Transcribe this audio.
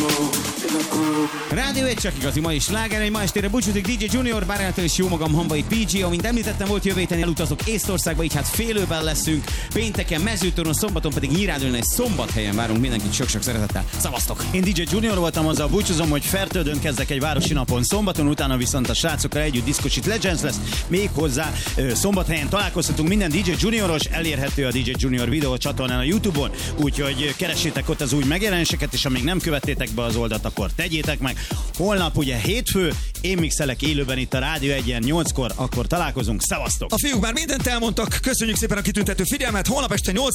Rádió 1 csak igazi mai sláger, ma estére búcsúzik DJ Junior, Báránától és jó magam Hamvai PG, amint említettem, volt jövő héten elutazok Észtországba, így hát félőben leszünk, pénteken Mezőtoron, szombaton pedig Nyírádon és Szombathelyen várunk mindenkit sok-sok szeretettel. Szavaztok! Én DJ Junior voltam, azzal búcsúzom, hogy Fertődön kezdek egy városi napon szombaton, utána viszont a srácokkal együtt Discosit Legends lesz, még hozzá Szombathelyen találkozhatunk, minden DJ Junioros, elérhető a DJ Junior videó csatornán a YouTube-on, úgyhogy keressétek ott az új megjelenéseket, és amíg nem követtétek be az oldalt, akkor tegyétek meg. Holnap ugye hétfő, én mixelek élőben itt a Rádió 1-en 8-kor, akkor találkozunk, szevasztok! A fiúk már mindent elmondtak, köszönjük szépen a kitüntető figyelmet, holnap este 8